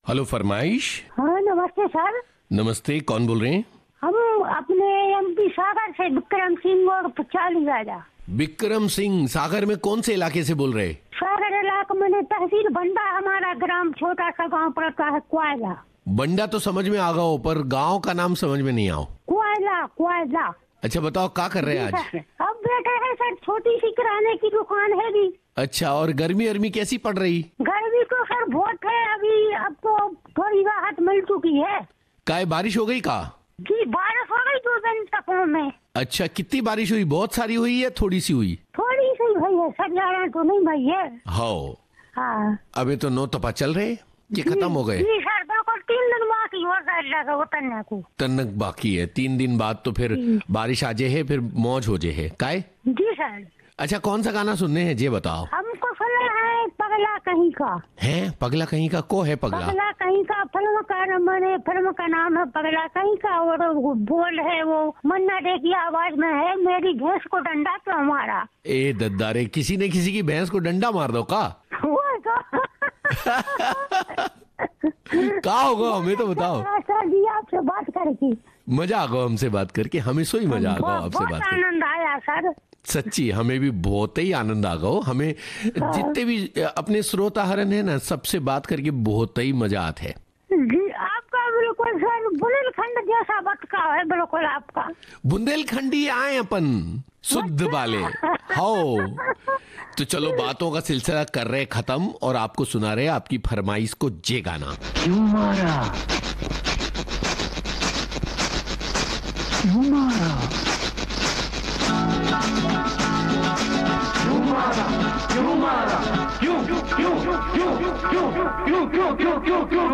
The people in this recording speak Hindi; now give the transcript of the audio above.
हेलो फरमाइश। हाँ नमस्ते सर। नमस्ते, कौन बोल रहे हैं? हम अपने एमपी सागर से विक्रम सिंह और 40 राजा। विक्रम सिंह, सागर में कौन से इलाके से बोल रहे? सागर इलाके में तहसील बंडा, हमारा ग्राम छोटा सा गांव पड़ता है कोयला। बंडा तो समझ में आ गया, पर गांव का नाम समझ में नहीं आओ। कोयला कोयला। अच्छा बताओ, क्या कर रहे हैं आज? अब बैठे हैं सर, छोटी सी किराने की दुकान है भी। अच्छा, और गर्मी कैसी पड़ रही? गर्मी तो सर बहुत है अभी, अब तो थोड़ी राहत मिल चुकी है। काय बारिश हो गई का? जी बारिश हो गई 2 दिन तक में। अच्छा, कितनी बारिश हुई? बहुत सारी हुई या थोड़ी सी हुई? थोड़ी सी भाई है सर, ज्यादा तो नहीं भाई है। हाँ, हाँ अबे तो 9 तपा चल रहे, ये खत्म हो गए? जी सर, बिल्कुल 3 दिन बाकी हो जाएगा उतरने को। तनक बाकी है 3 दिन बाद, तो फिर बारिश आ जाए है, फिर मौज हो जाए है। काय? जी सर। अच्छा, कौन सा गाना सुनने हैं ये बताओ? हमको सुना है पगला कहीं का। है पगला कहीं का? को है पगला? पगला कहीं का फिल्म का, मैंने फिल्म का नाम है पगला कहीं का, और वो बोल है वो मन्ना डे की आवाज में है, मेरी भैंस को डंडा तो हमारा। ए दद्दारे, किसी ने किसी की भैंस को डंडा मार दो का? का होगा, हमें तो बताओ। सर जी आपसे बात करके मजा आ गया, हमसे बात करके हमेशा ही मजा आ गया आपसे बात बहुत करके। आनंद आया सर। सच्ची हमें भी बहुत ही आनंद आ गया। हमें जितने भी अपने श्रोता हरन है ना, सबसे बात करके बहुत ही मजा आता है। जी आपका बिल्कुल सर बुंदेलखंड जैसा बटका है, बिल्कुल आपका। बुंदेलखंडी आए अपन शुद्ध वाले। हो तो चलो, बातों का सिलसिला कर रहे खत्म, और आपको सुना रहे आपकी फरमाइश को जे गाना। क्यों मारा? क्यों मारा? क्यों मारा? क्यों मारा? क्यों क्यों क्यों क्यों क्यों क्यों क्यों क्यों क्यों क्यों